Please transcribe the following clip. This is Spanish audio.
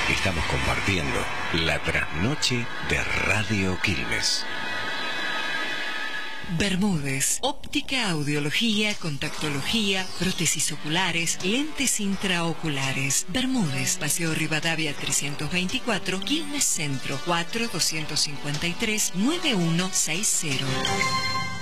Estamos compartiendo la trasnoche de Radio Quilmes. Bermúdez, óptica, audiología, contactología, prótesis oculares, lentes intraoculares. Bermúdez, Paseo Rivadavia 324, Quilmes Centro, 4-253-9160.